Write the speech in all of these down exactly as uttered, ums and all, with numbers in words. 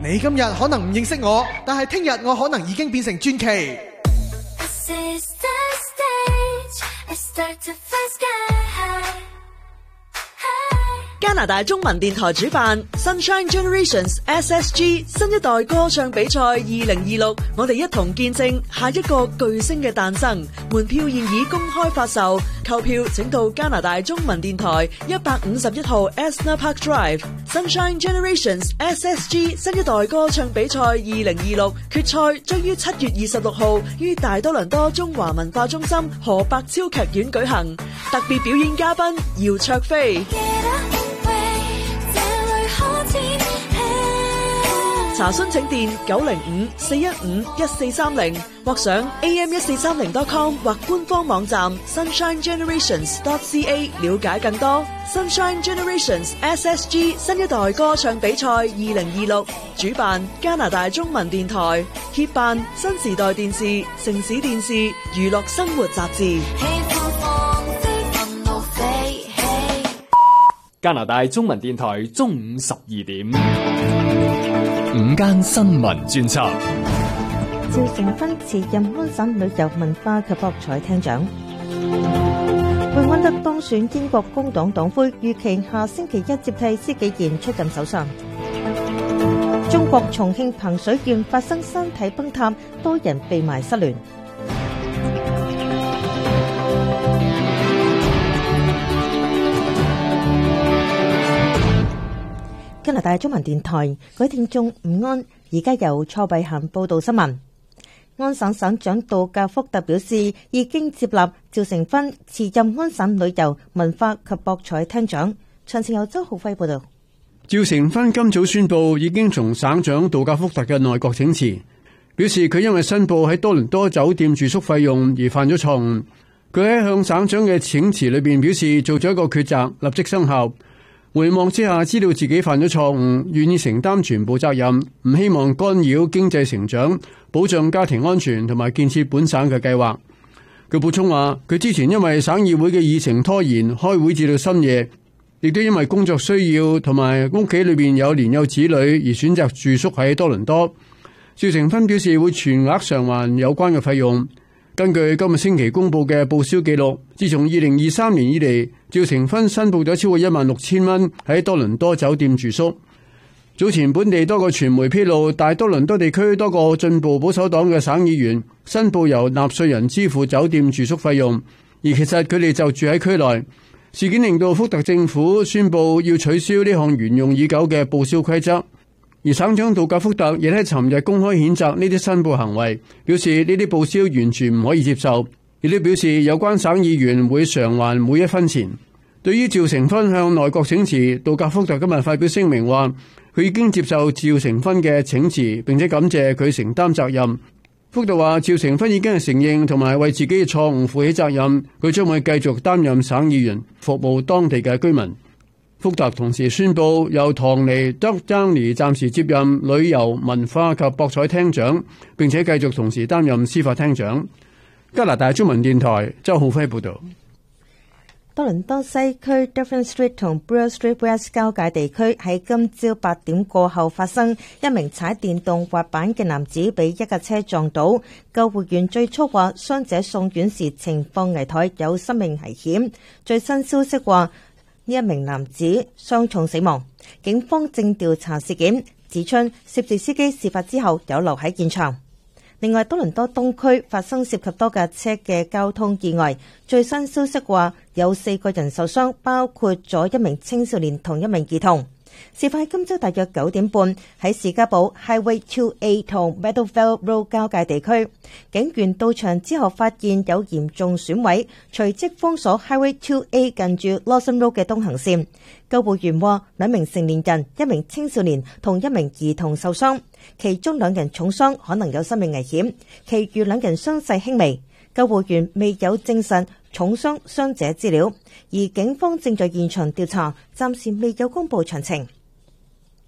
你今日可能唔認識我，但係聽日我可能已經變成傳奇。 加拿大中文電台主辦 Sunshine Generations S S G 新一代歌唱比賽二零二六，我哋一同見證下一個巨星嘅誕生。門票現已公開發售，購票請到加拿大中文電台一百五十一號 Esner Park Drive。Sunshine Generations S S G 新一代歌唱比賽二零二六決賽將於七月二十六號於大多倫多中華文化中心何百超劇院舉行。特別表演嘉賓姚焯菲。查詢請電九零五四一五一四三零或上 A M 一四三零 dot com 或官方網站 sunshine generations dot c a 了解更多。Sunshine Generations S S G 新一代歌唱比賽二零二六主辦加拿大中文電台，協辦新時代電視、城市電視、娛樂生活雜誌。 加拿大中文電台中午十二點， 午間新聞專輯。 趙成芬辭任安省旅遊文化及博彩廳長。貝安德當選英國工黨黨魁，預期下星期一接替施紀賢出任首相。中國重慶彭水縣發生山體崩塌，多人被埋失聯。加拿大中文電台，各位聽眾午安，而家由蔡慧嫻報道新聞。安省省長杜格福特表示，已經接納趙成芬辭任安省旅遊文化及博彩廳長。詳情由周浩輝報道。 趙成芬今早宣布已經從省長杜格福特嘅內閣請辭，表示佢因為申報喺多倫多酒店住宿費用而犯咗錯誤。佢喺向省長嘅請辭裏邊表示，做咗一個抉擇，立即生效。回望之下，知道自己犯咗錯誤，願意承擔全部責任，唔希望干擾經濟成長、保障家庭安全同埋建設本省嘅計劃。佢補充話，佢之前因為省議會嘅議程拖延，開會至到深夜，亦都因為工作需要同埋屋企裏邊有年幼子女而選擇住宿喺多倫多。趙成芬表示會全額償還有關嘅費用。根據今日星期公布嘅報銷記錄，自從二零二三年以嚟，趙成芬申報咗超過一萬六千蚊喺多倫多酒店住宿。早前本地多個傳媒披露，大多倫多地區多個進步保守黨嘅省議員申報由納稅人支付酒店住宿費用，而其實佢哋就住喺區內。事件令到福特政府宣布要取消呢項沿用已久嘅報銷規則。而省長杜格福特亦喺尋日公開譴責呢啲申報行為，表示呢啲報銷完全唔可以接受，亦都表示有關省議員會償還每一分錢。對於趙成芬向內閣請辭，杜格福特今日發表聲明話，佢已經接受趙成芬嘅請辭，並且感謝佢承擔責任。福特話，趙成芬已經係承認同埋為自己嘅錯誤負起責任，佢將會繼續擔任省議員，服務當地嘅居民。福特同時宣布由唐尼德張尼暫時接任旅遊文化及博彩廳長，並且繼續同時擔任司法廳長。加拿大中文電台周浩輝報道。 多倫多西區 Dufferin Street 同 Bloor Street West 交界地區喺今朝八點過後發生一名踩電動滑板嘅男子被一架車撞倒，救護員最初話傷者送院時情況危殆，有生命危險。最新消息話呢一名男子傷重死亡，警方正調查事件，指出涉事司機事發之後有留喺現場。另外，多倫多東區發生涉及多架車嘅交通意外，最新消息話有四個人受傷，包括咗一名青少年同一名兒童。事發喺今朝大約九點半，喺士嘉堡 Highway two A 同 Meadowvale Road 交界地區，警員到場之後發現有嚴重損毀，隨即封鎖 Highway two A 近住 Lawson Road 嘅東行線。救護員話，兩名成年人、一名青少年同一名兒童受傷，其中兩人重傷，可能有生命危險，其餘兩人傷勢輕微。救護員未有證實重傷傷者資料，而警方正在現場調查，暫時未有公布詳情。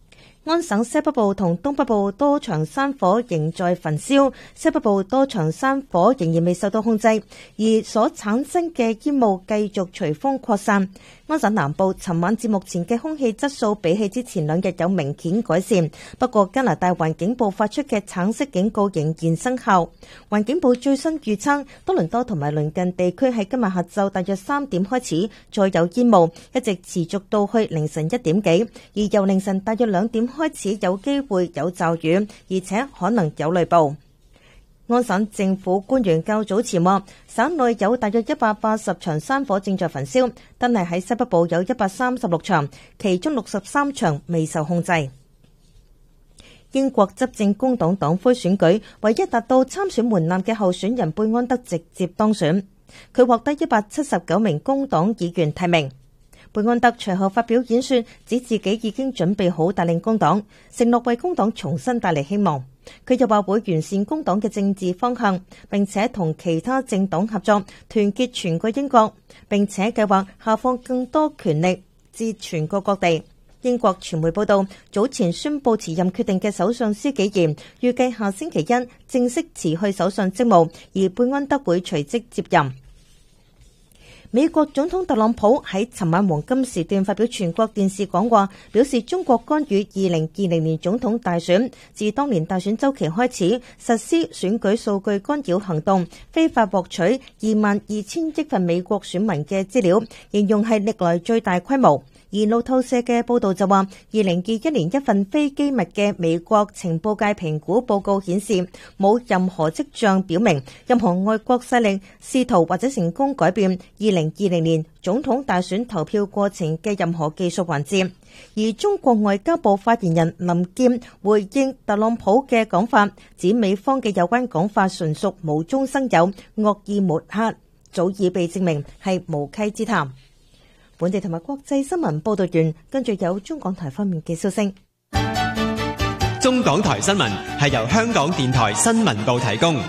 安省西北部同東北部多場山火仍在焚燒，西北部多場山火仍然未受到控制，而所產生嘅煙霧繼續隨風擴散。安省南部尋晚至目前嘅空氣質素比起之前兩日有明顯改善，不過加拿大環境部發出嘅橙色警告仍然生效。環境部最新預測，多倫多同埋鄰近地區喺今日下晝大約三點開始再有煙霧，一直持續到去凌晨一點幾，而由凌晨大約兩點開始有機會有驟雨，而且可能有雷暴。安省政府官員較早前話，省內有大約一百八十場山火正在焚燒，但係喺西北部有一百三十六場，其中六十三場未受控制。英國執政工黨黨魁選舉，唯一達到參選門檻嘅候選人貝安德直接當選，佢獲得一百七十九名工黨議員提名。貝安德隨後發表演說，指自己已經準備好帶領工黨，承諾為工黨重新帶嚟希望。佢又話會完善工黨嘅政治方向，並且同其他政黨合作，團結全個英國，並且計劃下放更多權力至全國各地。英國傳媒報道，早前宣布辭任決定嘅首相施紀賢，預計下星期一正式辭去首相職務，而貝安德會隨即接任。美國總統特朗普喺尋晚黃金時段發表全國電視講話，表示中國干預二零二零年總統大選，自當年大選週期開始實施選舉數據干擾行動，非法獲取二萬二千億份美國選民嘅資料，形容係歷來最大規模。而路透社嘅報道就話，二零二一年一份非機密嘅美國情報界評估報告顯示，冇任何跡象表明任何外國勢力試圖或者成功改變二零二零年總統大選投票過程嘅任何技術環節。而中國外交部發言人林劍回應特朗普嘅講法，指美方嘅有關講法純屬無中生有、惡意抹黑，早已被證明係無稽之談。本地同埋國際新聞報道完，跟住有中港台方面嘅消息。 中港台新聞係由香港電台新聞部提供。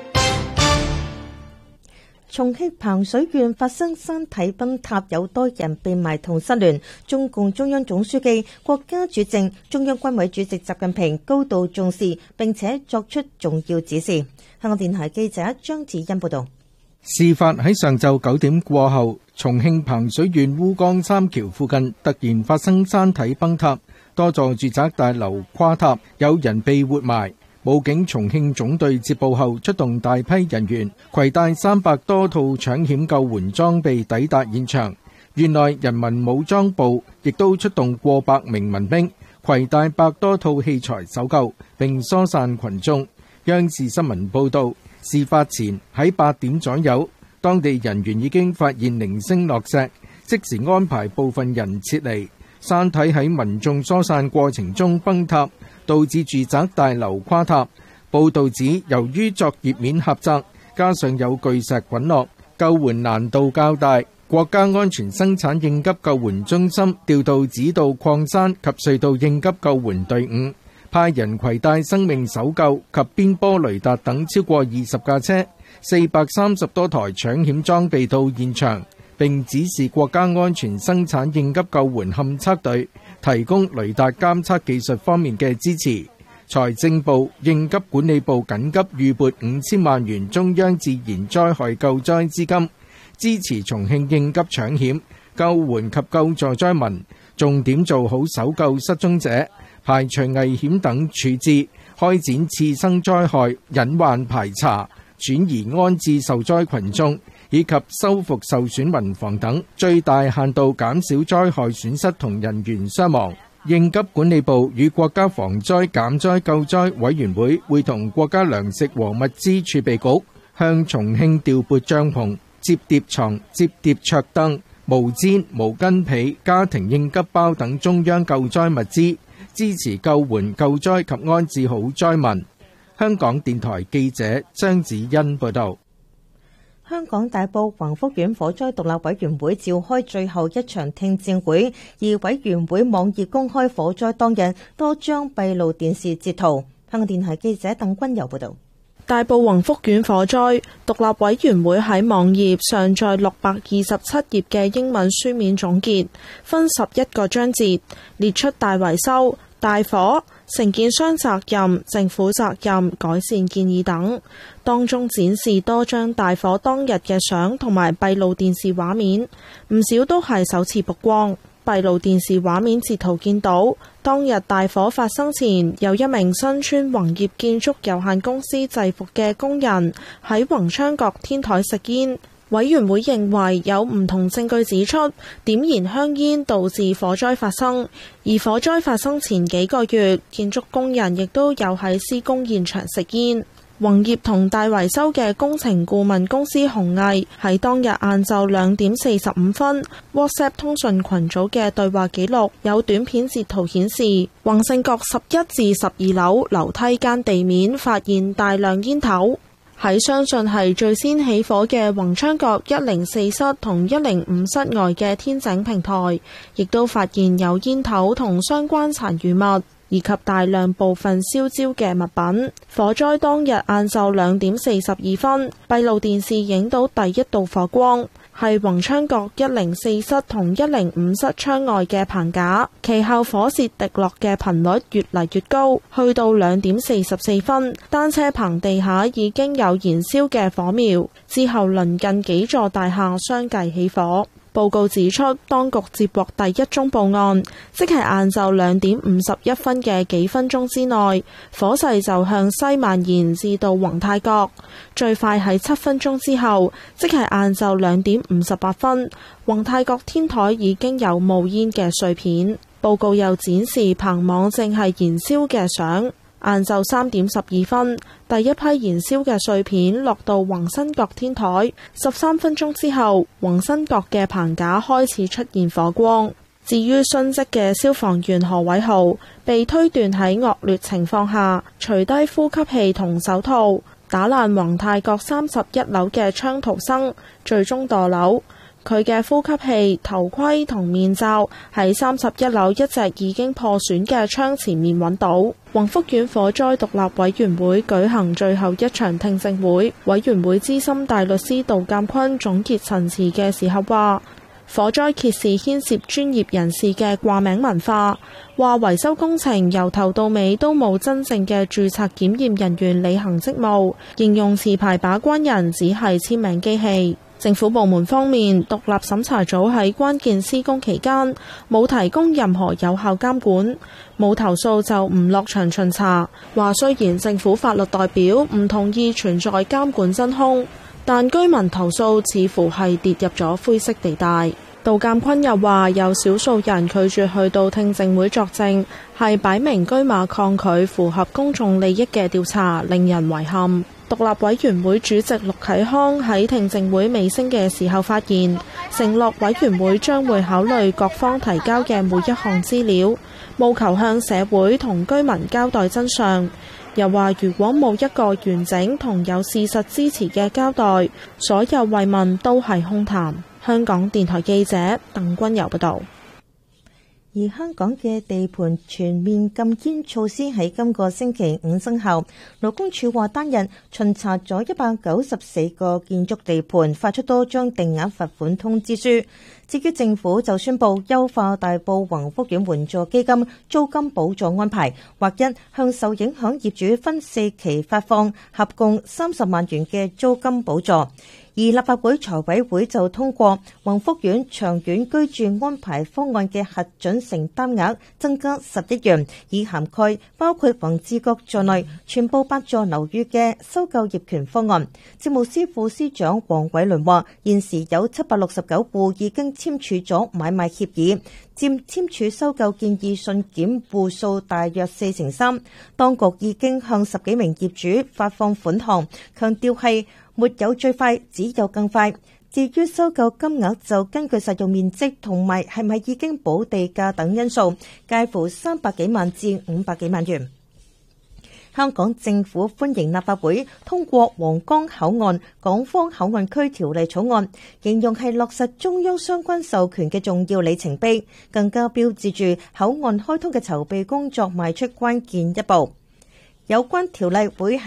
重慶彭水縣發生山體崩塌，有多人被埋同失聯。中共中央總書記、國家主席、中央軍委主席習近平高度重視，並且作出重要指示。香港電台記者張子欣報道。 事發喺上晝九點過後，重慶彭水縣烏江三橋附近突然發生山體崩塌，多座住宅大樓垮塌，有人被活埋。武警重慶總隊接報後出動大批人員，攜帶三百多套搶險救援裝備抵達現場。縣內人民武裝部亦都出動過百名民兵，攜帶百多套器材搜救，並疏散群眾。央視新聞報道，事發前喺八點左右，當地人員已經發現零星落石，即時安排部分人撤離。山體喺民眾疏散過程中崩塌，導致住宅大樓垮塌。報道指，由於作業面狹窄，加上有巨石滾落，救援難度較大。國家安全生產應急救援中心調度指導礦山及隧道應急救援隊伍，派人攜帶生命搜救及邊波雷達等超過二十架車、四百三十多台搶險裝備到現場，並指示國家安全生產應急救援勘測隊提供雷達監測技術方面嘅支持。財政部、應急管理部緊急預撥五千萬元中央自然災害救災資金，支持重慶應急搶險、救援及救助災民，重點做好搜救失蹤者、排除危險等處置，開展次生災害隱患排查、轉移安置受災群眾，以及修復受損民房等，最大限度減少災害損失同人員傷亡。應急管理部與國家防災減災救災委員會會同國家糧食和物資儲備局向重慶調撥帳篷、摺疊床、摺疊桌凳、毛氈、毛巾被、家庭應急包等中央救災物資，支持救援救災及安置好災民。香港電台記者張子欣報道。 香港大埔宏福苑火災獨立委員會召開最後一場聽證會，而委員會網頁公開火災當日多張閉路電視截圖。香港電台記者鄧君柔報道。 大埔宏福苑火災獨立委員會喺網頁上載六百二十七頁嘅英文書面總結，分十一個章節，列出大維修、 大火、承建商責任、政府責任、改善建議等，當中展示多張大火當日嘅相同埋閉路電視畫面，唔少都係首次曝光。閉路電視畫面截圖見到，當日大火發生前，有一名身穿宏業建築有限公司制服嘅工人喺宏昌閣天台食煙。委員會認為有唔同證據指出，點燃香煙導致火災發生，而火災發生前幾個月，建築工人亦都有喺施工現場食煙。宏業同大維修嘅工程顧問公司鴻毅喺當日晏晝兩點四十五分 WhatsApp 通訊群組嘅對話記錄有短片截圖顯示，宏勝閣十一至十二樓樓梯間地面發現大量煙頭。喺相信係最先起火嘅宏昌閣一零四室同一零五室外嘅天井平台，亦都發現有煙頭同相關殘餘物，以及大量部分燒焦嘅物品。火災當日晏晝兩點四十二分，閉路電視影到第一道火光，係宏昌閣一零四室同一零五室窗外嘅棚架。其後火舌滴落嘅頻率越嚟越高，去到兩點四十四分，單車棚地下已經有燃燒嘅火苗。之後鄰近幾座大廈相繼起火。報告指出，當局接獲第一宗報案，即係晏晝兩點五十一分嘅幾分鐘之內，火勢就向西蔓延至到宏泰閣，最快喺七分鐘之後，即係晏晝兩點五十八分，宏泰閣天台已經有冒煙嘅碎片。報告又展示棚網正係燃燒嘅相。晏晝三點十二分，第一批燃燒嘅碎片落到宏新閣天台，十三分鐘之後，宏新閣嘅棚架開始出現火光。至於殉職嘅消防員何偉豪，被推斷喺惡劣情況下，除低呼吸器同手套，打爛宏泰閣三十一樓嘅窗逃生，最終墮樓。佢嘅呼吸器、頭盔同面罩喺三十一樓一隻已經破損嘅窗前面揾到。宏福苑火災獨立委員會舉行最後一場聽證會，委員會資深大律師杜鑑坤總結陳詞嘅時候話，火災揭示牽涉專業人士嘅掛名文化，話維修工程由頭到尾都冇真正嘅註冊檢驗人員履行職務，形容持牌把關人只係簽名機器。政府部門方面，獨立審查組喺關鍵施工期間冇提供任何有效監管，冇投訴就唔落場巡查。話雖然政府法律代表唔同意存在監管真空，但居民投訴似乎係跌入咗灰色地帶。杜鑑坤又話，有少數人拒絕去到聽證會作證，係擺明車馬抗拒符合公眾利益嘅調查，令人遺憾。獨立委員會主席陸啟康喺聽證會尾聲嘅時候發言，承諾委員會將會考慮各方提交嘅每一項資料，務求向社會同居民交代真相。又話如果冇一個完整同有事實支持嘅交代，所有慰問都係空談。香港電台記者鄧君柔報道。 而香港嘅地盤全面禁煙措施喺今個星期五生效。勞工處話單日巡查咗一百九十四個建築地盤，發出多張定額罰款通知書。至於政府就宣布優化大埔宏福苑援助基金租金補助安排，劃一向受影響業主分四期發放合共三十萬元嘅租金補助。而立法會財委會就通過宏福苑長遠居住安排方案嘅核准承擔額增加十億元，以涵蓋包括宏志閣在內全部八座樓宇嘅收購業權方案。政務司副司長黃偉綸話，現時有七百六十九戶已經簽署咗買賣協議，佔簽署收購建議信件戶數大約四成三。當局已經向十幾名業主發放款項，強調係沒有最快，只有更快。至於收購金額就根據實用面積同埋係咪已經補地價等因素，介乎三百幾萬至五百幾萬元。香港政府歡迎立法會通過皇崗口岸港方口岸區條例草案，形容係落實中央相關授權嘅重要里程碑，更加標誌住口岸開通嘅籌備工作邁出關鍵一步。有關條例會喺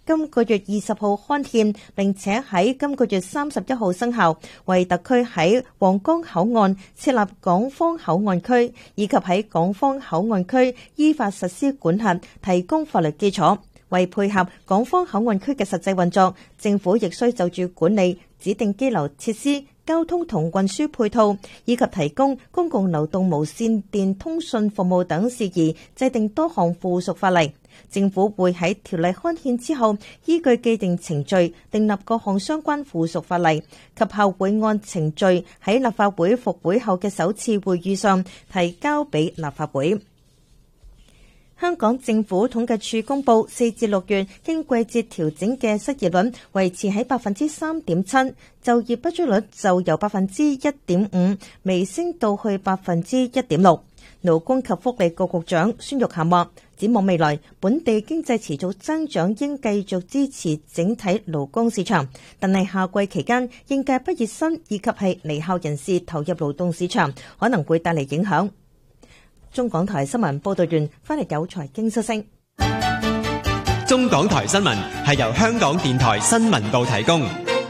今個月二十號刊憲，並且喺今個月三十一號生效，為特區喺皇崗口岸設立港方口岸區，以及喺港方口岸區依法實施管轄提供法律基礎。為配合港方口岸區嘅實際運作，政府亦需就住管理指定羈留設施、交通同運輸配套，以及提供公共流動無線電通訊服務等事宜，制定多項附屬法例。政府會喺條例刊憲之後，依據既定程序訂立各項相關附屬法例，及後會按程序喺立法會復會後嘅首次會議上提交俾立法會。香港政府統計處公佈，四至六月經季節調整嘅失業率維持喺百分之三點七，就業不足率就由百分之一點五微升到去百分之一點六。勞工及福利局局長孫玉菡話，展望未來，本地經濟持續增長應繼續支持整體勞工市場，但係夏季期間應屆畢業生以及係離校人士投入勞動市場，可能會帶嚟影響。中港台新聞報道完，翻嚟有財經消息。 中港台新聞係由香港電台新聞部提供。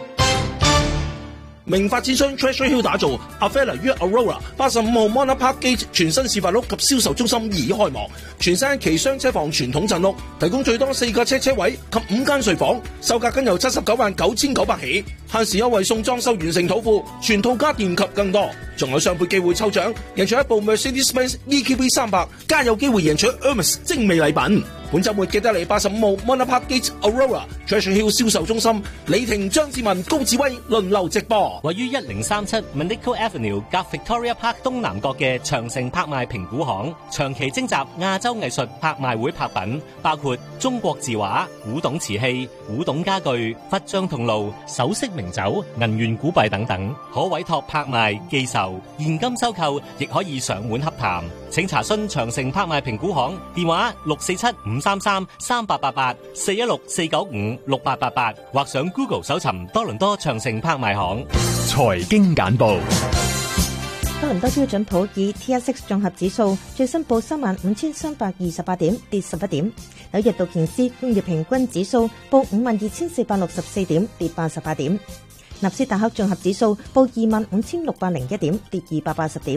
明發展商 Treasure Hill 打造 Avella 於 Aurora 八十五號 Mona Park Gate 全新示範屋及銷售中心已開幕，全新一期雙車房傳統鎮屋，提供最多四架車車位及五間睡房，售價僅由七十九萬九千九百起，限時優惠送裝修完成土庫，全套家電及更多，仲有雙倍機會抽獎，贏取一部 Mercedes-Benz E Q B 三百，加有機會贏取 Hermes 精美禮品。本周末記得嚟八十五號 Mona Park Gate Aurora Treasure Hill 銷售中心，李婷、張志文、高志威輪流直播。 位於一零三七 Manico Avenue 隔 Victoria Park 東南角嘅長城拍賣評估行，長期徵集亞洲藝術拍賣會拍品，包括中國字畫、古董瓷器、古董家具、佛像銅爐、首飾名酒、銀元古幣等等，可委託拍賣、寄售、現金收購，亦可以上門洽談。請查詢長城拍賣評估行電話六四七五三三三八八八四一六四九五六八八八，或上 Google 搜尋多倫多長城拍賣行。 財經簡報。 多倫多標準普爾 T S X 綜合指數最新報三萬五千三百二十八點，跌十一點。紐約道瓊斯工業平均指數報五萬二千四百六十四點，跌八十八點。納斯達克綜合指數報二萬五千六百零一點，跌二百八十點。